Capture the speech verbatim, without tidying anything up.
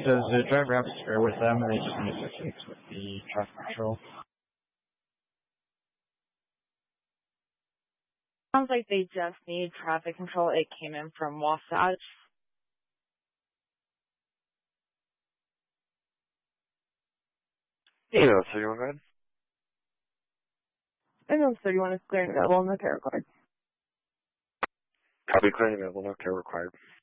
Does the driver have a spare with them, or they just need to fix with the traffic control? Sounds like they just need traffic control. It came in from Wasatch. Yeah, so you want I know thirty-one is clear and available in the care record. Copy, clear and available, no care required.